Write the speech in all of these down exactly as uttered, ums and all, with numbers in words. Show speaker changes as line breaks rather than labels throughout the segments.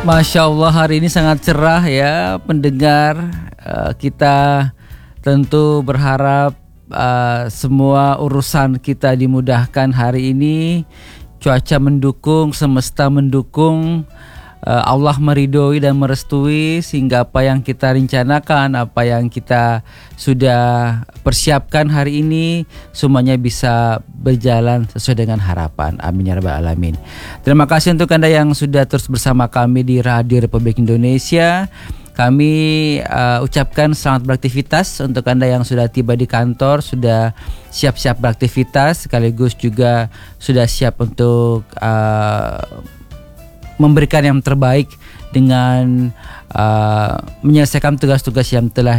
Masya Allah, hari ini sangat cerah ya pendengar. uh, Kita tentu berharap uh, semua urusan kita dimudahkan hari ini. Cuaca mendukung, semesta mendukung, uh, Allah meridhoi dan merestui, sehingga apa yang kita rencanakan, apa yang kita sudah persiapkan hari ini, semuanya bisa berjalan sesuai dengan harapan. Amin ya rabbal alamin. Terima kasih untuk Anda yang sudah terus bersama kami di Radio Republik Indonesia. Kami uh, ucapkan selamat beraktivitas untuk Anda yang sudah tiba di kantor, sudah siap-siap beraktivitas, sekaligus juga sudah siap untuk uh, memberikan yang terbaik dengan uh, menyelesaikan tugas-tugas yang telah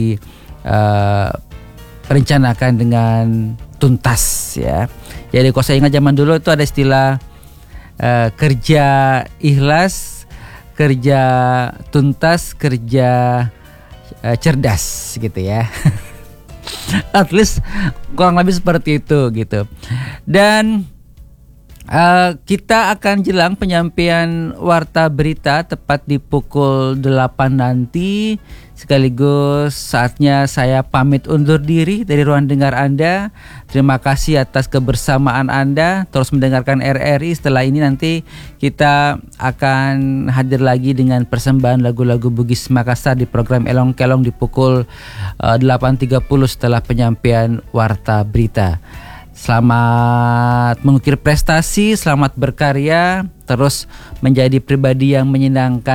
direncanakan uh, dengan tuntas ya. Jadi kalau saya ingat zaman dulu itu ada istilah uh, kerja ikhlas, kerja tuntas, kerja uh, cerdas gitu ya. At least kurang lebih seperti itu gitu. Dan Uh, kita akan jelang penyampaian warta berita tepat di pukul delapan nanti. Sekaligus saatnya saya pamit undur diri dari ruang dengar Anda. Terima kasih atas kebersamaan Anda. Terus mendengarkan R R I. Setelah ini nanti kita akan hadir lagi dengan persembahan lagu-lagu Bugis Makassar di program Elong Kelong di pukul uh, delapan tiga puluh setelah penyampaian warta berita. Selamat mengukir prestasi, selamat berkarya, terus menjadi pribadi yang menyenangkan.